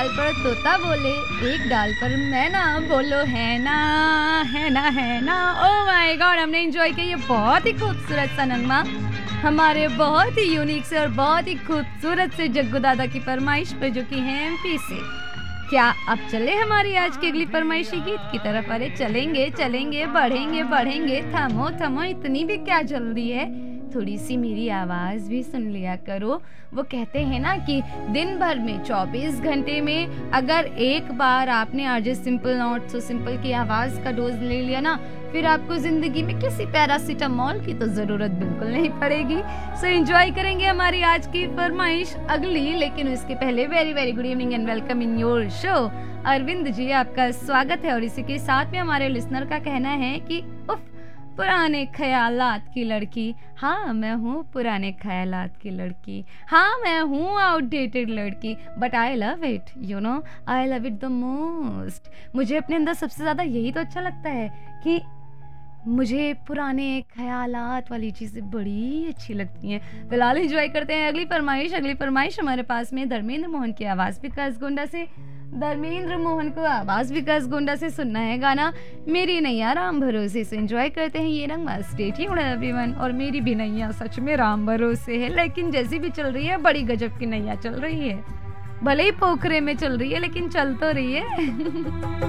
डाल पर तोता बोले, एक डाल पर मैना, बोलो है ना, है ना, है ना। ओह माय गॉड, हमने एंजॉय किया ये बहुत ही खूबसूरत सा नगमा हमारे बहुत ही यूनिक से और बहुत ही खूबसूरत से जग्गू दादा की फरमाइश पे, जो कि है एमपी से। क्या अब चले हमारी आज की अगली फरमाइशी गीत की तरफ? अरे चलेंगे चलेंगे, बढ़ेंगे बढ़ेंगे, थमो थमो, इतनी भी क्या जल्दी है, थोड़ी सी मेरी आवाज़ भी सुन लिया करो। वो कहते हैं ना कि दिन भर में 24 घंटे में अगर एक बार आपने RJ simple not so simple की आवाज़ का डोज ले लिया ना, फिर आपको ज़िंदगी में किसी पैरासीटामोल की तो ज़रूरत बिल्कुल नहीं पड़ेगी। सो एंजॉय करेंगे हमारी आज की फरमाइश अगली, लेकिन उसके पहले very very good evening and welcome in your show. Arvind ji, आपका स्वागत है। और इसी के साथ में हमारे लिसनर का कहना है कि उफ, पुराने ख्यालात की लड़की। हाँ, मैं हूँ पुराने ख्यालात की लड़की। हाँ, मैं हूँ आउटडेटेड लड़की, but I love it, you know, I love it the most. मुझे अपने अंदर सबसे ज़्यादा यही तो अच्छा लगता है कि मुझे पुराने ख्यालात वाली चीज़ें बड़ी अच्छी लगती हैं। फिलहाल एंजॉय करते हैं अगली फरमाइश हमारे पास में धर्मेंद्र मोहन की आवाज़ विकास गोंडा से। धर्मेंद्र मोहन को आवाज़ विकास गोंडा से सुनना है गाना मेरी नैया राम भरोसे से। एंजॉय करते हैं ये नगमा। Stay tuned everyone. और मेरी भी नैया सच में राम भरोसे है, लेकिन जैसी भी चल रही है बड़ी गजब की नैया चल रही है। भले ही पोखरे में चल रही है, लेकिन चल तो रही है।